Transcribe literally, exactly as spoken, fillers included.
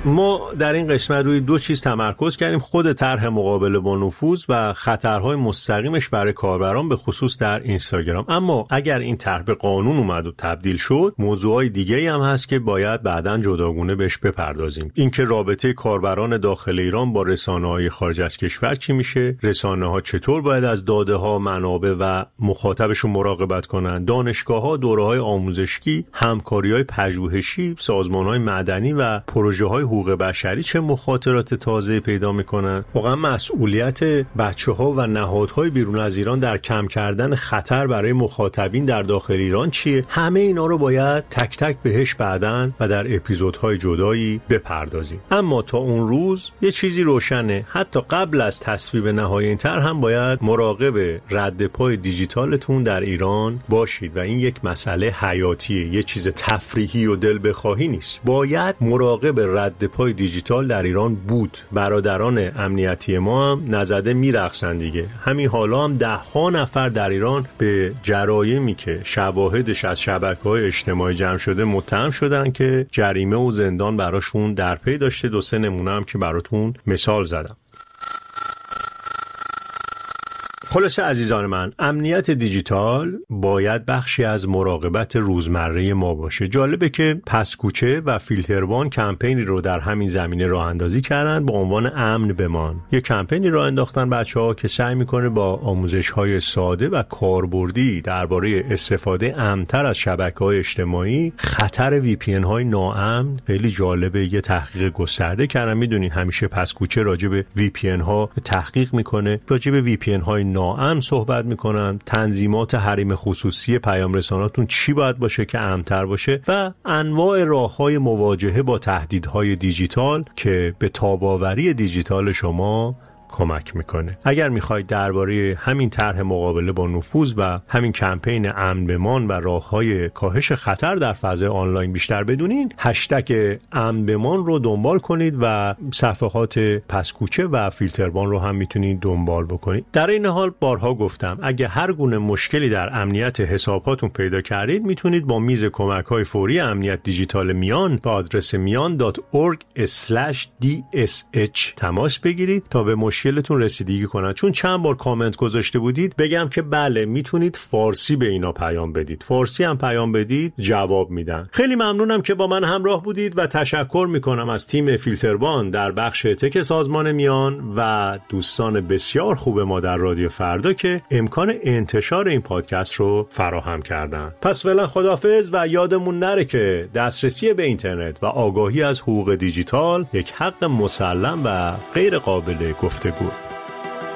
ما در این قسمت روی دو چیز تمرکز کردیم: خود طرح مقابله با نفوذ و خطرهای مستقیمش برای کاربران به خصوص در اینستاگرام. اما اگر این طرح به قانون اومد و تبدیل شد، موضوعای دیگه‌ای هم هست که باید بعداً جداگونه بهش بپردازیم. اینکه رابطه کاربران داخل ایران با رسانه‌های خارج از کشور چی میشه، رسانه‌ها چطور باید از داده‌ها، منابع و مخاطبشون مراقبت کنن، دانشگاه‌ها دوره‌های آموزشی، همکاری‌های پژوهشی، سازمان‌های مدنی و پروژه‌های حقوق بشری چه مخاطرات تازه پیدا می‌کنن. واقعا مسئولیت بچه‌ها و نهادهای بیرون از ایران در کم کردن خطر برای مخاطبین در داخل ایران چیه؟ همه اینا رو باید تک تک بهش بعداً و در اپیزودهای جدایی بپردازیم. اما تا اون روز یه چیزی روشنه: حتی قبل از تصویب نهایی این طرح هم باید مراقب رد پای دیجیتالتون در ایران باشید و این یک مسئله حیاتیه، یه چیز تفریحی و دل بخواهی نیست. باید مراقب رد پای دیجیتال در ایران بود. برادران امنیتی ما هم نزده میرقصن دیگه. همین حالا هم ده ها نفر در ایران به جرایمی که شواهدش از شبکه‌های اجتماعی جمع شده متهم شدن که جریمه و زندان براشون در پی داشته. دو سه نمونه هم که براتون مثال زدم. خلاصه عزیزان من، امنیت دیجیتال باید بخشی از مراقبت روزمره ما باشه. جالبه که پسکوچه و فیلتروان کمپینی رو در همین زمینه راه اندازی کردن با عنوان امن بمان. یه کمپینی راه انداختن بچه‌ها که سعی میکنه با آموزش‌های ساده و کاربردی درباره استفاده امن‌تر از شبکه‌های اجتماعی، خطر وی پی ان های ناامن. خیلی جالبه، یه تحقیق گسترده کردن. میدونین همیشه پسکوچه راجع به وی پی ان ها تحقیق میکنه، راجع به وی پی ان های ناامن صحبت میکنن، تنظیمات حریم خصوصی پیام رساناتون چی باید باشه که امن‌تر باشه و انواع راه‌های مواجهه با تهدیدهای دیجیتال که به تاب‌آوری دیجیتال شما کمک میکنه. اگر میخواید درباره همین طرح مقابله با نفوذ و همین کمپین امن بمان و راههای کاهش خطر در فضای آنلاین بیشتر بدونین، هشتگ امن بمان رو دنبال کنید و صفحات پسکوچه و فیلتروان رو هم میتونید دنبال بکنید. در این حال بارها گفتم اگه هر گونه مشکلی در امنیت حساباتون پیدا کردید، میتونید با میز کمک‌های فوری امنیت دیجیتال میان با آدرس میان دات اورگ اسلش دی اس اچ تماس بگیرید تا به مشکلتون رسیدگی کنن. چون چند بار کامنت گذاشته بودید، بگم که بله میتونید فارسی به اینا پیام بدید. فارسی هم پیام بدید جواب میدن. خیلی ممنونم که با من همراه بودید و تشکر میکنم از تیم فیلتروان در بخش تک سازمان میان و دوستان بسیار خوب ما در رادیو فردا که امکان انتشار این پادکست رو فراهم کردن. پس فعلا خداحافظ و یادمون نره که دسترسی به اینترنت و آگاهی از حقوق دیجیتال یک حق مسلم و غیر قابل گفتگو.